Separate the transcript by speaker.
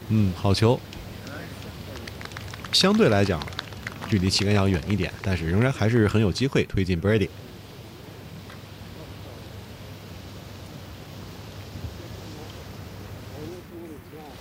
Speaker 1: 好球，相对来讲距离旗杆要远一点，但是仍然还是很有机会推进 Brady。